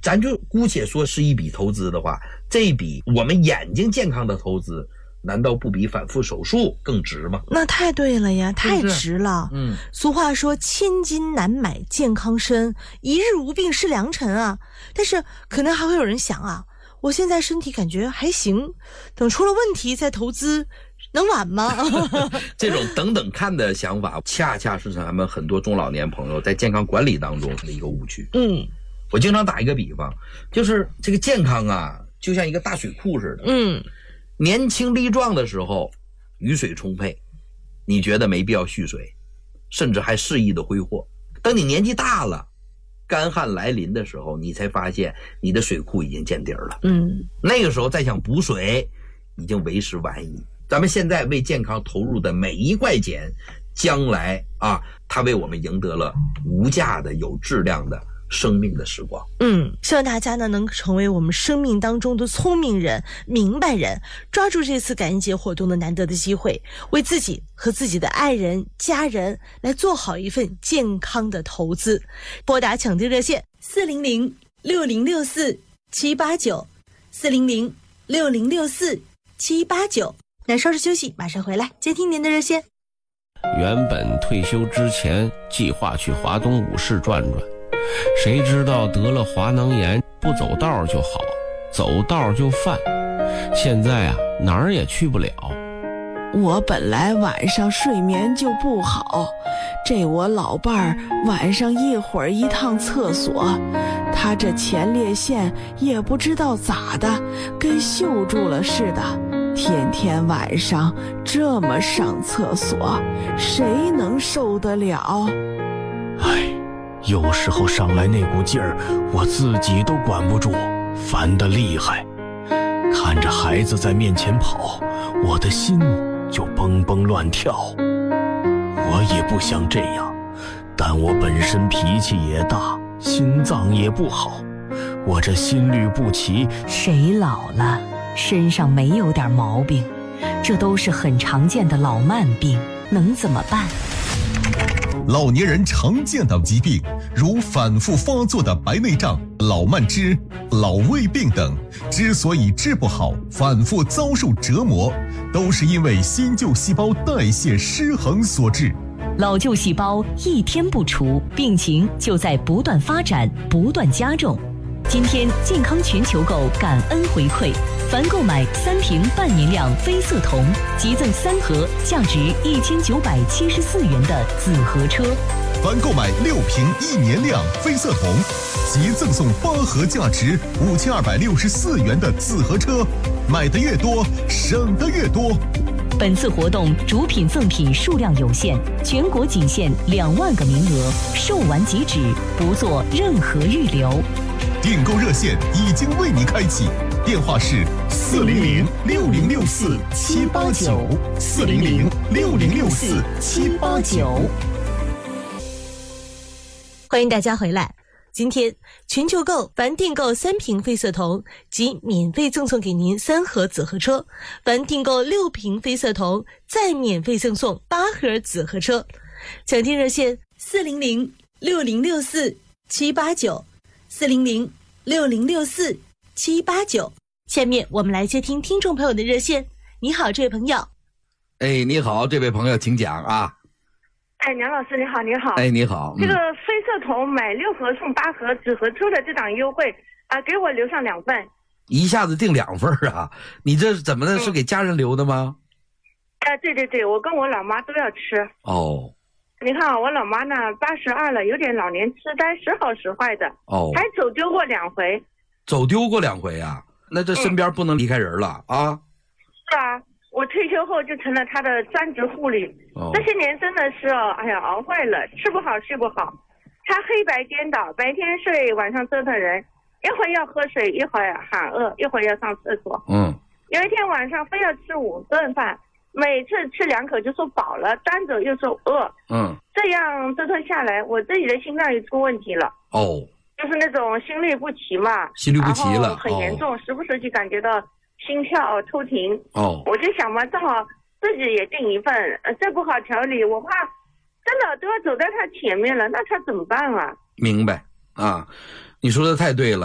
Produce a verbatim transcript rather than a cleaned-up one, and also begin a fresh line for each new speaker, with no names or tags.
咱就姑且说是一笔投资的话，这一笔我们眼睛健康的投资，难道不比反复手术更值吗？
那太对了呀，太值了。
嗯，
俗话说千金难买健康身，一日无病是良辰啊。但是可能还会有人想啊，我现在身体感觉还行，等出了问题再投资能晚吗？
这种等等看的想法，恰恰是咱们很多中老年朋友在健康管理当中的一个误区。
嗯，
我经常打一个比方，就是这个健康啊，就像一个大水库似的。
嗯，
年轻力壮的时候，雨水充沛，你觉得没必要蓄水，甚至还肆意的挥霍。等你年纪大了，干旱来临的时候，你才发现你的水库已经见底了。
嗯，
那个时候再想补水，已经为时晚矣。咱们现在为健康投入的每一块钱，将来啊，它为我们赢得了无价的、有质量的生命的时光。
嗯，希望大家呢能成为我们生命当中的聪明人、明白人，抓住这次感恩节活动的难得的机会，为自己和自己的爱人、家人来做好一份健康的投资。拨打抢订热线四零零六零六四七八九，四零零六零六四七八九。那稍事休息，马上回来接听您的热线。
原本退休之前计划去华东五市转转，谁知道得了滑囊炎，不走道就好，走道就犯。现在啊，哪儿也去不了。
我本来晚上睡眠就不好，这我老伴儿晚上一会儿一趟厕所，他这前列腺也不知道咋的，跟锈住了似的，天天晚上这么上厕所，谁能受得了？
哎，有时候上来那股劲儿，我自己都管不住，烦得厉害。看着孩子在面前跑，我的心就蹦蹦乱跳。我也不想这样，但我本身脾气也大，心脏也不好，我这心律不齐。
谁老了身上没有点毛病？这都是很常见的老慢病，能怎么办？
老年人常见的疾病，如反复发作的白内障、老慢支、老胃病等，之所以治不好，反复遭受折磨，都是因为新旧细胞代谢失衡所致。
老旧细胞一天不除，病情就在不断发展、不断加重。今天健康全球购感恩回馈，凡购买三瓶半年量非色铜，即赠三盒价值一千九百七十四元的紫河车；
凡购买六瓶一年量非色铜，即赠送八盒价值五千二百六十四元的紫河车。买的越多，省得越多。
本次活动主品赠品数量有限，全国仅限两万个名额，售完即止，不做任何预留。
订购热线已经为你开启，电话是四零零六零六四七八九，四零零六零六四七八九。
欢迎大家回来。今天全球购凡订购三瓶非色铜，即免费赠送给您三盒紫河车；凡订购六瓶非色铜，再免费赠送八盒紫河车。抢订热线四零零六零六四七八九，四零零六零六四七八九。下面我们来接听听众朋友的热线。你好，这位朋友。
哎，你好，这位朋友，请讲啊。
哎，梁老师你好，你好。
哎，你好。
这个非色铜买六盒送八盒紫河车的这档优惠啊、呃，给我留上两份。
一下子订两份啊？你这是怎么的？
嗯、
是给家人留的吗？
哎、呃，对对对，我跟我老妈都要吃。
哦。
你看啊，我老妈呢八十二了，有点老年痴呆，时好时坏的。
哦。还
走丢过两回。
走丢过两回啊？那这身边不能离开人了、嗯、啊？
是啊。我退休后就成了他的专职护理、哦、这些年真的是哦，哎呀，熬坏了，吃不好睡不好，他黑白颠倒，白天睡晚上折腾人，一会儿要喝水，一会儿喊饿，一会儿要上厕所。
嗯，
有一天晚上非要吃五顿饭，每次吃两口就说饱了，端走又说饿。
嗯，这
样折腾下来，我自己的心脏也出问题了。
哦，
就是那种心律不齐嘛，
心律不齐了，
很严重、哦、时不时就感觉到心跳抽停。
哦，
我就想嘛，正好自己也订一份，呃，再不好调理，我怕真的都要走在他前面了，那他怎么办啊？
明白啊，你说的太对了。